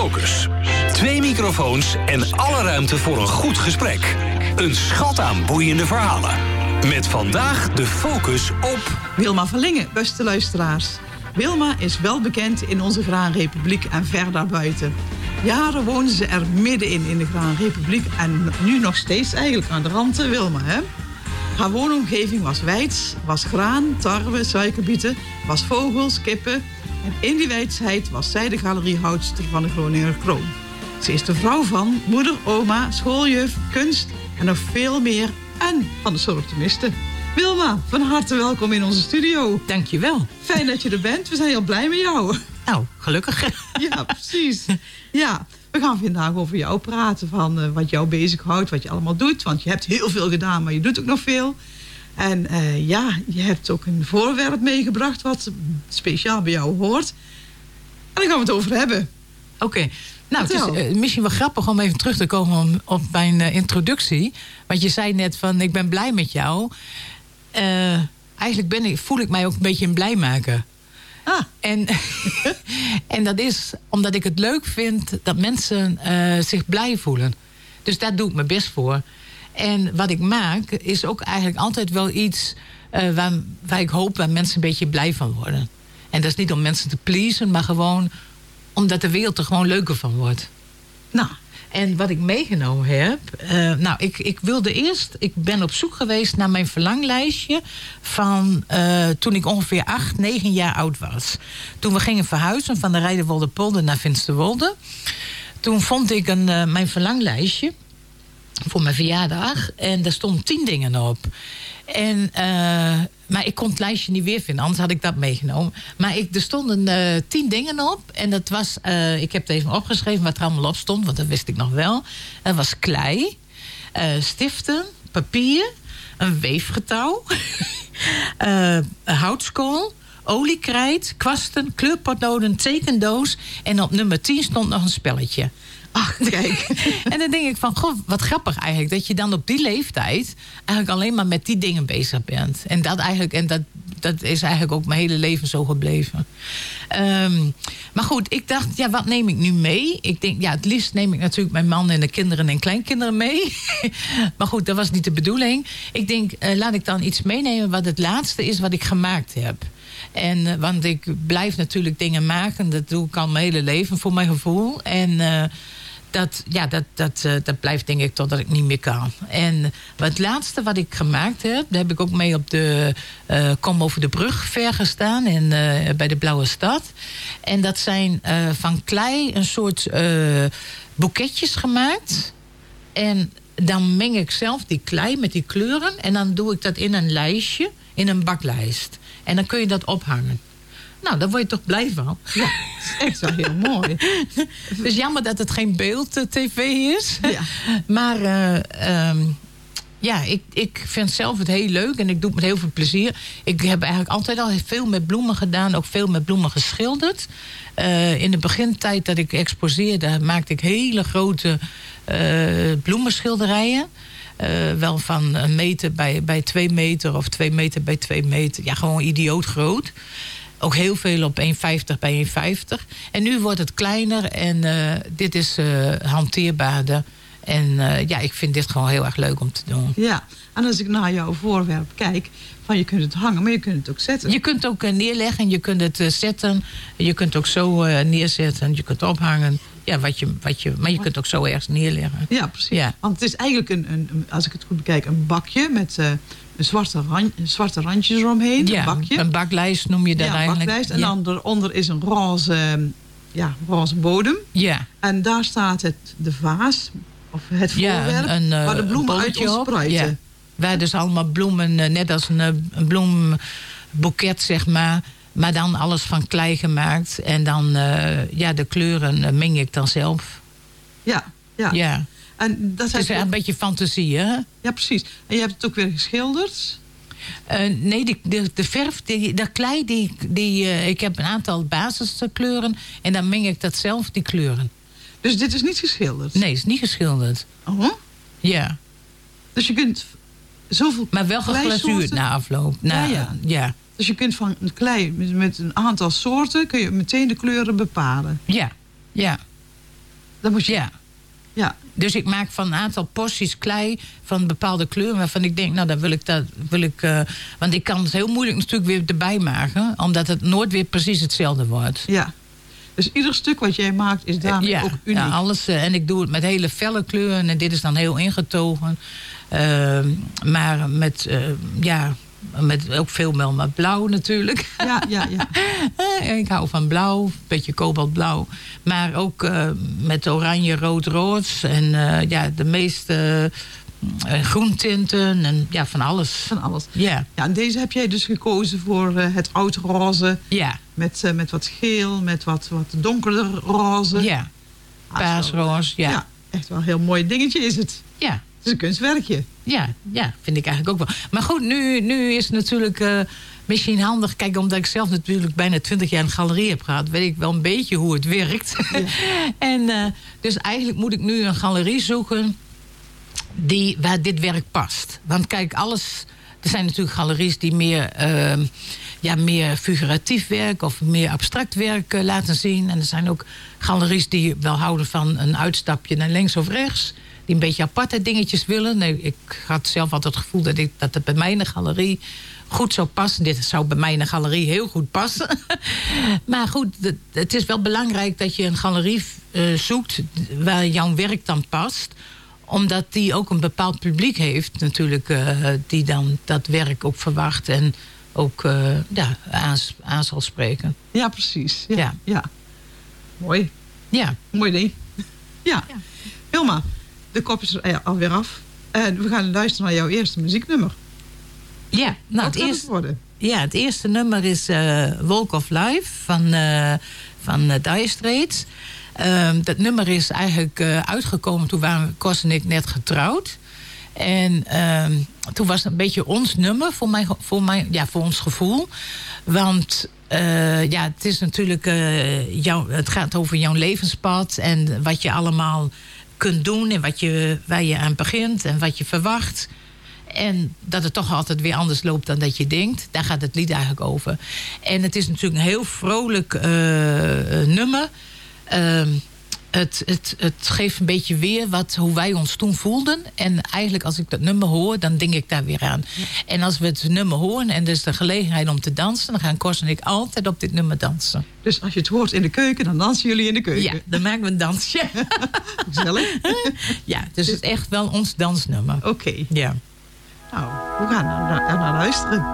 Focus. 2 microfoons en alle ruimte voor een goed gesprek. Een schat aan boeiende verhalen. Met vandaag de focus op... Wilma Verlingen, beste luisteraars. Wilma is wel bekend in onze Graanrepubliek en ver daarbuiten. Jaren woonde ze er middenin in de Graanrepubliek en nu nog steeds eigenlijk aan de rand Wilma, hè? Haar woonomgeving was weids, was graan, tarwe, suikerbieten, was vogels, kippen. En in die weidsheid was zij de galeriehoudster van de Groninger Kroon. Ze is de vrouw van moeder, oma, schooljuf, kunst en nog veel meer. En van de soortenmisten. Wilma, van harte welkom in onze studio. Dankjewel. Fijn dat je er bent. We zijn heel blij met jou. Nou, gelukkig. Ja, precies. Ja, we gaan vandaag over jou praten. Van wat jou bezighoudt, wat je allemaal doet. Want je hebt heel veel gedaan, maar je doet ook nog veel. En je hebt ook een voorwerp meegebracht wat speciaal bij jou hoort. En daar gaan we het over hebben. Oké. Nou, het is misschien wel grappig om even terug te komen op mijn introductie. Want je zei net van, ik ben blij met jou. Eigenlijk voel ik mij ook een beetje een blijmaker. Ah. En dat is omdat ik het leuk vind dat mensen zich blij voelen. Dus daar doe ik mijn best voor. En wat ik maak is ook eigenlijk altijd wel iets waar ik hoop waar mensen een beetje blij van worden. En dat is niet om mensen te pleasen, maar gewoon omdat de wereld er gewoon leuker van wordt. Nou, en wat ik meegenomen heb... Ik ben op zoek geweest naar mijn verlanglijstje van toen ik ongeveer 8, 9 jaar oud was. Toen we gingen verhuizen van de Rijdenwolderpolder naar Finsterwolde. Toen vond ik mijn verlanglijstje voor mijn verjaardag. En daar stonden 10 dingen op. Maar ik kon het lijstje niet weer vinden, anders had ik dat meegenomen. Maar er stonden 10 dingen op. En dat was, ik heb het even opgeschreven wat er allemaal op stond, want dat wist ik nog wel. Dat was klei, stiften, papier, een weefgetouw, houtskool, oliekrijt, kwasten, kleurpotloden, tekendoos. En op nummer 10 stond nog een spelletje. Ach, kijk. En dan denk ik van, goh, wat grappig eigenlijk. Dat je dan op die leeftijd eigenlijk alleen maar met die dingen bezig bent. En dat is eigenlijk ook mijn hele leven zo gebleven. Maar goed, ik dacht, ja, wat neem ik nu mee? Ik denk, ja, het liefst neem ik natuurlijk mijn man en de kinderen en kleinkinderen mee. Maar goed, dat was niet de bedoeling. Ik denk, laat ik dan iets meenemen wat het laatste is wat ik gemaakt heb. Want ik blijf natuurlijk dingen maken. Dat doe ik al mijn hele leven voor mijn gevoel. En dat blijft denk ik totdat ik niet meer kan. En het laatste wat ik gemaakt heb... daar heb ik ook mee op de Kom over de brug ver gestaan. Bij de Blauwe Stad. En dat zijn van klei een soort boeketjes gemaakt. En dan meng ik zelf die klei met die kleuren. En dan doe ik dat in een lijstje. In een baklijst. En dan kun je dat ophangen. Nou, daar word je toch blij van? Ja, dat is echt zo heel mooi. Dus jammer dat het geen beeld-tv is. Ja. Maar ik vind zelf het heel leuk. En ik doe het met heel veel plezier. Ik heb eigenlijk altijd al veel met bloemen gedaan. Ook veel met bloemen geschilderd. In de begintijd dat ik exposeerde... maakte ik hele grote bloemenschilderijen. Wel van 1 meter bij 2 meter of 2 meter bij 2 meter. Ja, gewoon idioot groot. Ook heel veel op 1,50 bij 1,50. En nu wordt het kleiner en dit is hanteerbaarder. En ik vind dit gewoon heel erg leuk om te doen. Ja, en als ik naar jouw voorwerp kijk... van je kunt het hangen, maar je kunt het ook zetten. Je kunt het ook neerleggen, je kunt het zetten. Je kunt het ook zo neerzetten, je kunt ophangen. Ja, maar je kunt het ook zo ergens neerleggen. Ja, precies. Ja. Want het is eigenlijk, als ik het goed bekijk... een bakje met zwarte randjes eromheen. Ja, een bakje. Een baklijst noem je dat eigenlijk. Een baklijst. En dan eronder is een roze bodem. Ja. En daar staat de vaas... of het voorwerp waar de bloemen uit ontspruiten. Ja. Waar dus allemaal bloemen, net als een bloemboeket, zeg maar. Maar dan alles van klei gemaakt. En dan, de kleuren meng ik dan zelf. Ja. En dat is een beetje fantasie, hè? Ja, precies. En je hebt het ook weer geschilderd? Nee, de verf, de klei, ik heb een aantal basiskleuren. En dan meng ik dat zelf, die kleuren. Dus dit is niet geschilderd? Nee, het is niet geschilderd. Oh? Ja. Dus je kunt zoveel... Maar wel geglazuurd na afloop. Ja. Dus je kunt van een klei met een aantal soorten... kun je meteen de kleuren bepalen. Ja. Dat moet je... Ja. Ja. Dus ik maak van een aantal porties klei van een bepaalde kleur... waarvan ik denk, nou, dan wil ik want ik kan het heel moeilijk natuurlijk weer erbij maken... omdat het nooit weer precies hetzelfde wordt. Ja. Dus ieder stuk wat jij maakt is daarmee ook uniek. Ja, alles. En ik doe het met hele felle kleuren. En dit is dan heel ingetogen. Maar met ook veel met blauw natuurlijk. Ja. Ik hou van blauw, een beetje kobaltblauw. Maar ook met oranje, rood, roze. En de meeste groentinten en van alles. Van alles. Ja. Ja, en deze heb jij dus gekozen voor het oud-roze. Ja. Met wat geel, met wat donkerder roze. Ja. Paarsroze, ja. Ja, echt wel een heel mooi dingetje is het. Ja. Het is een kunstwerkje. Ja, vind ik eigenlijk ook wel. Maar goed, nu is het natuurlijk misschien handig. Kijk, omdat ik zelf natuurlijk bijna 20 jaar in de galerie heb gehad... weet ik wel een beetje hoe het werkt. Ja. En dus eigenlijk moet ik nu een galerie zoeken... waar dit werk past. Want kijk, er zijn natuurlijk galeries die meer figuratief werk... of meer abstract werk laten zien. En er zijn ook galeries die wel houden van een uitstapje naar links of rechts... die een beetje aparte dingetjes willen. Nee, ik had zelf altijd het gevoel dat het bij mij in de galerie goed zou passen. Dit zou bij mij in de galerie heel goed passen. Maar goed, het is wel belangrijk dat je een galerie zoekt... waar jouw werk dan past... omdat die ook een bepaald publiek heeft natuurlijk... die dan dat werk ook verwacht... en ook aan zal spreken. Ja, precies. Ja. Mooi. Ja. Mooi ding. Ja. Wilma, de kop is er alweer af. En we gaan luisteren naar jouw eerste muzieknummer. Ja, nou, het eerste nummer is Walk of Life van Dire Straits. Dat nummer is eigenlijk uitgekomen toen waren Cos en ik net getrouwd. En toen was het een beetje ons nummer voor ons gevoel. Want het is natuurlijk het gaat over jouw levenspad en wat je allemaal kunt doen en waar je aan begint en wat je verwacht. En dat het toch altijd weer anders loopt dan dat je denkt. Daar gaat het lied eigenlijk over. En het is natuurlijk een heel vrolijk nummer. Het geeft een beetje weer hoe wij ons toen voelden. En eigenlijk als ik dat nummer hoor, dan denk ik daar weer aan. Ja. En als we het nummer horen en er is de gelegenheid om te dansen... dan gaan Cos en ik altijd op dit nummer dansen. Dus als je het hoort in de keuken, dan dansen jullie in de keuken? Ja, dan maken we een dansje. Gezellig. Ja, dus het is echt wel ons dansnummer. Oké. Ja. Nou, we gaan er naar luisteren.